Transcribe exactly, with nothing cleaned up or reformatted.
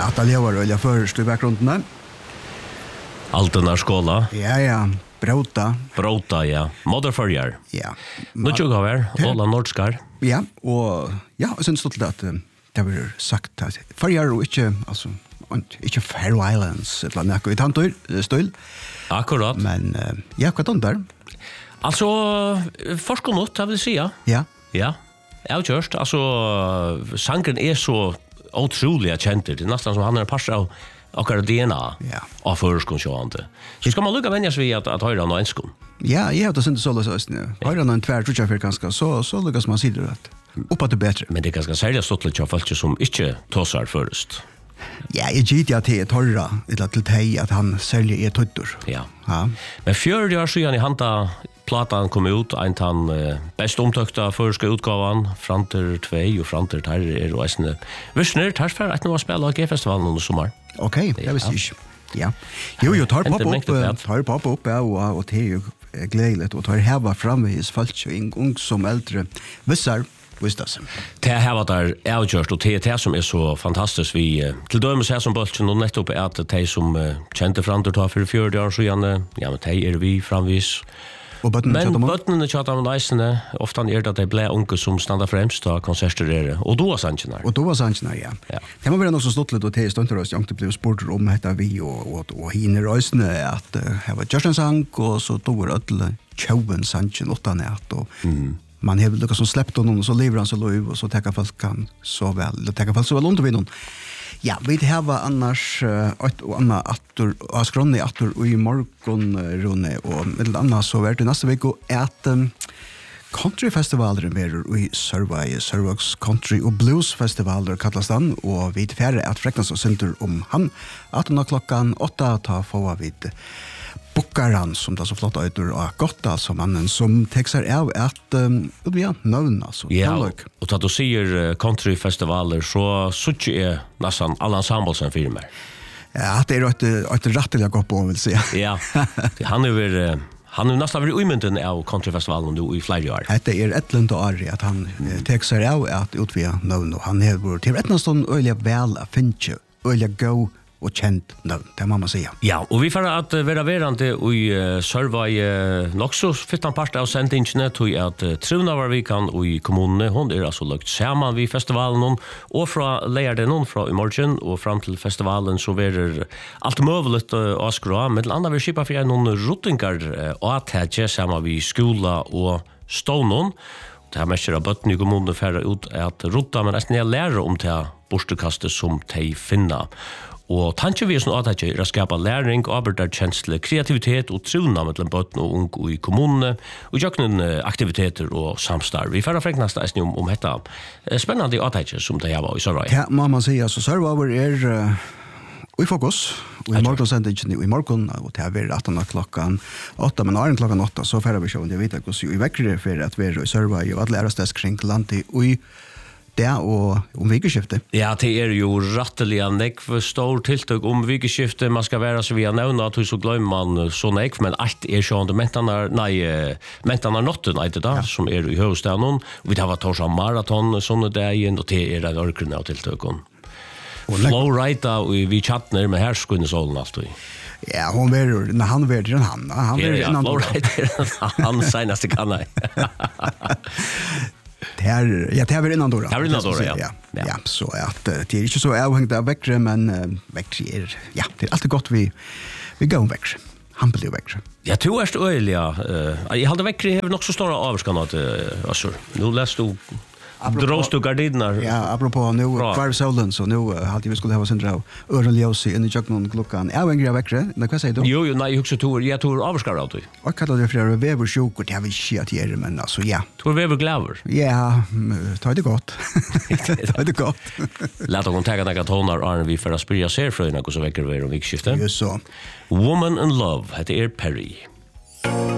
Att det var väl jag först i bakgrunden. Altena skola. Ja, ja. Brota. Brota, ja. Motherförjar. Ja. Nu tjog av er, Ola Nordskar. Ja, och ja, jag syns stort att det var sagt att förjar och inte, alltså, inte Faroe Islands, ett eller annat i tantor, stöl. Akkurat. Men, ja, vad är där? Alltså, forskonot, jag vill säga. Ja. Ja, jag har kört. Alltså, sanken är så otroliga känt. Det är nästan som han är en pars av akkurat D N A ja. av förskonsjående. Så ska man lukka vänjas vid att, att höra någon enskon? Ja, jag har det inte så lösast nu. Höra någon tvär, tror jag för ganska, så, så lyckas man sidor att uppa det bättre. Men det är ganska särskilt stått lite av folk som inte tåsar först. Ja, jag gitt jag till torra, eller till dig att han säljer ett tuttor. Ja. Ja. Men fjörde år sedan i hanta platan kom ut, en tan eh, bäst omtökta förska utgavan, Franter två och Franter tar är och äsne. Vissner tar för att nu har spelat G-festivalen under sommar. Okej, okay, jag visste inte. Ja. Jo, jo, tar pop upp, tar pop upp och och det är ju glädjligt och tar häva fram i falsk och ung som äldre vissar. Visst det här var där avgjort och det är som är så fantastiskt vi till dömes här som bulten och nettopp är att det som kände Franter tar för fjärde år så igen ja men det är vi framvis. Och botten men botten och chatta med nice ofta är det att det blir onkel som stannar främst ta konserter är och då sanchen och då sanchen ja. Ja. Det var väl också stått lite och det stunter oss jag blev sport om detta vi och och och hinner rösne att det var just en sång och så då var det tjuven sanchen åtta nät och mm. Man har väl som släppt honom och så lever han så lov och så täcker folk kan så väl. Det täcker folk så väl under vinnun. Ja, vi har annars ett och annat attor och skronni attor och i morgon Rune och med annat så vart det nästa vecka att um, countryfestivaler mer i Sørvei, Sørvågs Country och Blues Festivaler kallas den och vi färre att fräknas och center om han arton klockan åtta ta få vid Bokkaran som det så flott ut och gott alltså mannen som texar av att um, ja navn alltså. Ja, och att du säger countryfestivaler så så är nästan alla ensembles en firma. Ja, det är ett ett rättliga gott på vill säga. Ja. Han är väl han är nästan väldigt umynten av countryfestivalen då i flera år. Det är ett lund och Ari att han mm. texar av att utvia navn och han är vår till rätt nästan öliga väl att finche öliga go och känt navn, det må man säga. Ja, och vi får att vara verande i uh, Sørvei uh, också fyrtan part av sendingene till att uh, truna var vi kan och i kommunen hon är alltså lagt samman vid festivalen och från lärde någon från i morgon och fram till festivalen så är allt möjligt uh, askra med andra vi skipa för någon ruttingar uh, och att här samman vid skola och stånon. Det här mest är bötten i kommunen för ut att rutta men nästan jag lär om det borstekastet som de finna. Og tanke vi er sånn at det er å skapa læring, arbeiderkjensle, kreativitet og truna mellom bøtten og ung og i kommunene, og gjøkken aktiviteter og samstarv. Vi får freknast eisne om, om dette spennende atteitje som det var i Sørvei. Ja, må man si, altså Sørvei er uh, i fokus, og i morgen sendingen i morgen, og det er vi atten klokkan åtta, men åren klokkan åtta, så får vi se om det vet hvordan vi vekker for at vi er i Sørvei, og alle æresteds kring landet, og i det og om vikeskiftet. Ja, det er jo rattelig nekv stor tiltøk om vikeskiftet. Man skal være så vi har nevnt at så glemmer man så nekv, men alt er sånn mentanar, nei, mentanar notten, eit det da, ja. Som er i høyestedet. Vi har vært torsa maraton sånne dagen, og det er en ørkene av tiltøkken. Flowrighta og vi chattner med her skunne solen alltid. Ja, hon ver när han ver den han. Han ver en annan. Flowrighta, han senaste kan nej. Det är ja, det är väl innan då. Det är innan då, ja. Ja, ja, så att det är inte så avhängt av väckre, men uh, väckre är ja, det är alltid gott vi vi går väckre. Han blir väckre. Ja, du är så öliga. Eh, jag hade väckre har nog så stora avskanat eh alltså. Nu läste du drås du gardinerna. Ja, apropå nu kvar solen så nu hade vi skulle ha sin drag. Öronljus i juknon klockan. Är en grej väckre. Men vad säger du? Jo, jo, nej, jag också tror jag tror avskar allt. Och kallar det för väversjuk och det har vi shit här men alltså ja. Tror väver glaver. Ja, ta det gott. Ta det gott. Låt oss ta några toner och vi för att spela ser för något så väcker vi om vikskiftet. Just så. Woman in Love heter Perry.